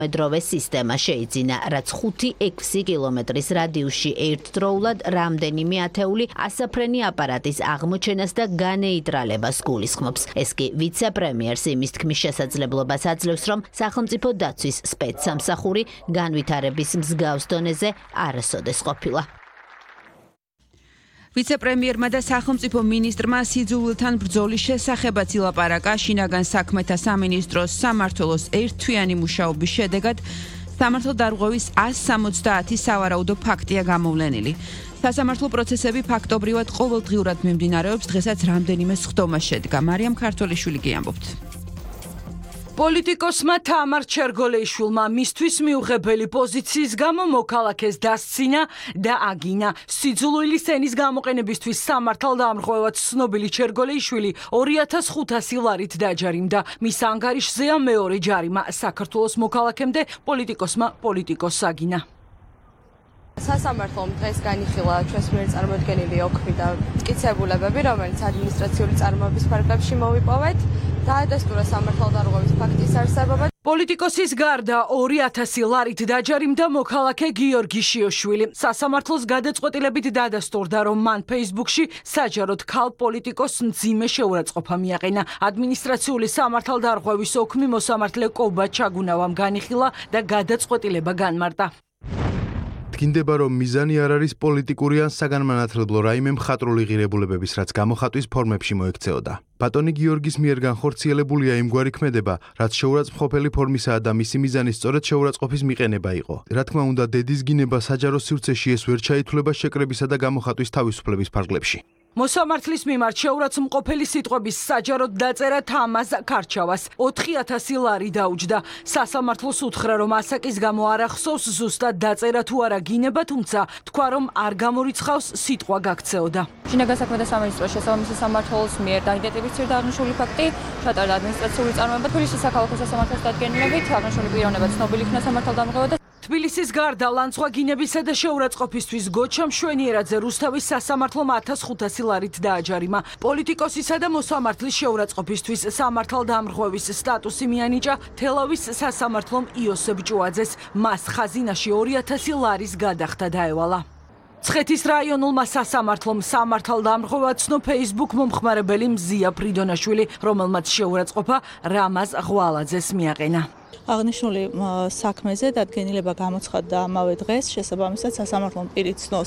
მედროვე სისტემა შეიძინა, რაც 5-6 კილომეტრის რადიუსში ერთდროულად რამდენიმე ათეული ასაფრენი აპარატის აღმოჩენას და განეიტრალებას გულისხმობს. ეს კი ვიცე-პრემიერს იმის თქმის შესაძლებლობას აძლევს, რომ სახელმწიფო დაცვის სპეცსამსახური განვითარების მსგავს დონეზე არასოდეს ყოფილა. ვიცე-პრემიერმა და სახელმწიფო მინისტრმა სიძულვილთან ბრძოლის შესახებაც ილაპარაკა. შინაგან საქმეთა სამინისტროს სამმართველოს ერთთვიანი მუშაობის შედეგად სამართალდარღვევის 170 სავარაუდო ფაქტია გამოვლენილი. სასამართლო პროცესები ფაქტობრივად ყოველდღიურად მიმდინარეობს, დღესაც რამდენიმე სხდომა შედგა. მარიამ ქართველიშვილი კი ამბობთ. პოლიტიკოსმა თამარ ჩერგოლეიშვილმა მისთვის მიუღებელი პოზიციის გამო მოქალაქეს დასცინა და აგინა. სიძულვილის ენის გამოყენებისთვის სამართალდამრღვევად ცნობილი ჩერგოლეიშვილი 2500 ლარით დაჯარიმდა. მის ანგარიშზეა მეორე ჯარიმა. საქართველოს მოქალაქემდე პოლიტიკოსმა პოლიტიკოსს აგინა. სასამართლომ დღეს განიხილა ჩვენს მიერ წარმოდგენილი ოქმი და მტკიცებულებები, რომელიც ადმინისტრაციული წარმოების ფარგლებში მოვიპოვეთ. დაადასტურა სამართალდარღვევის ფაქტის არსებობა. პოლიტიკოსის გარდა 2000 ლარით დაჯარიმდა მოქალაქე გიორგი შიოშვილი. სასამართლოს გადაწყვეტილებით დადასტურდა, რომ მან Facebook-ში საჯაროდ ქალ პოლიტიკოსს მძიმე შეურაცხყოფა მიაყენა. ადმინისტრაციული სამართალდარღვევის ოქმი მოსამართლე კობა ჩაგუნავამ განიხილა და გადაწყვეტილება განმარტა. დგინდება, რომ მიზანი არ არის პოლიტიკური ან საგანმანათლებლო რაიმე მხატვრული ღირებულებების, რაც გამოხატვის ფორმებში მოექცეოდა. ბატონი გიორგის მიერ განხორციელებულია იმგვარი ქმედება, რაც შეურაცხმყოფელი ფორმისაა და მისი მიზანი სწორედ შეურაცხყოფის მიყენება იყო. რა თქმა უნდა, დედის გინება საჯარო სივრცეში ეს ვერ ჩაითვლება შეკრებისა და გამოხატვის თავისუფლების ფარგლებში. მოსამართლის მიმართ შეურაცხმყოფელი სიტყვების საჯაროდ დაწერა თამაზ ქარჩავას 4000 ლარი დაუჯდა. სასამართლოს უთხრა, რომ ასაკის გამო არ ახსოვს ზუსტად დაწერა თუ არა გინება, თუმცა თქვა, რომ არ გამორიცხავს სიტყვა გაქცეოდა. შინაგან საქმეთა სამინისტროს შესაბამისი სამმართველოს მიერ დაიდენტიფიცირდა აღნიშნული ფაქტი, ჩატარდა ადმინისტრაციული წარმოება. თბილისის საქალაქო სასამართლოს დადგენილებით აღნიშნული პიროვნება ცნობილი იქნა სამართალდამრღვევად. თბილისის გარდა ლანცვა გინებისა და შეურაცხყოფისთვის გოჩა მშვენიერაძე რუსთავის სასამართლომ 1500 ლარით დააჯარიმა. პოლიტიკოსისა და მოსამართლის შეურაცხყოფისთვის სამართალდამრღვევის სტატუსი მიანიჭა თელავის სასამართლომ იოსებ ჭუაძეს. მას ხაზინაში 2000 ლარის გადახდა დაევალა. ცხეთის რაიონულმა სასამართლომ სამართალდამრღვევად ცნო Facebook მომხმარებელი მზია ფრიდონაშვილი, რომელმაც შეურაცხყოფა რამაზ ღვალაძეს მიაყენა. აღნიშნული საქმეზე დადგენილება გამოცხადდა ამავე დღეს, შესაბამისად სასამართლომ პირით ცნო